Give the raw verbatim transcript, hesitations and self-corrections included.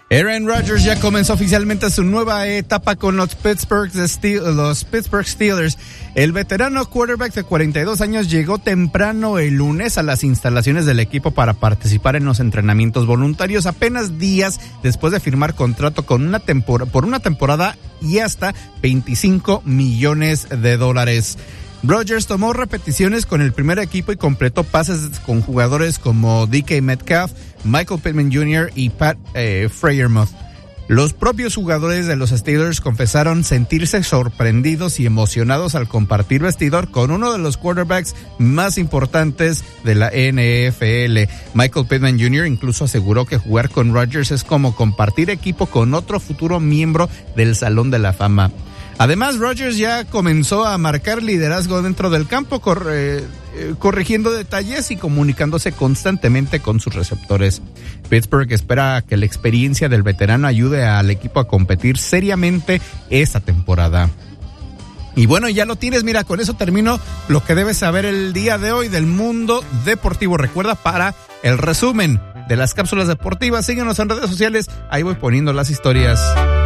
Aaron Rodgers ya comenzó oficialmente su nueva etapa con los Pittsburgh, Steel, los Pittsburgh Steelers. El veterano quarterback de cuarenta y dos años llegó temprano el lunes a las instalaciones del equipo para participar en los entrenamientos voluntarios, apenas días después de firmar contrato con una tempor- por una temporada y hasta veinticinco millones de dólares. Rodgers tomó repeticiones con el primer equipo y completó pases con jugadores como D K Metcalf, Michael Pittman junior y Pat eh, Freiermuth. Los propios jugadores de los Steelers confesaron sentirse sorprendidos y emocionados al compartir vestidor con uno de los quarterbacks más importantes de la N F L. Michael Pittman junior incluso aseguró que jugar con Rodgers es como compartir equipo con otro futuro miembro del Salón de la Fama. Además, Rodgers ya comenzó a marcar liderazgo dentro del campo, corre, eh, corrigiendo detalles y comunicándose constantemente con sus receptores. Pittsburgh espera que la experiencia del veterano ayude al equipo a competir seriamente esta temporada. Y bueno, ya lo tienes, mira, con eso termino lo que debes saber el día de hoy del mundo deportivo. Recuerda, para el resumen de las cápsulas deportivas, síguenos en redes sociales, ahí voy poniendo las historias.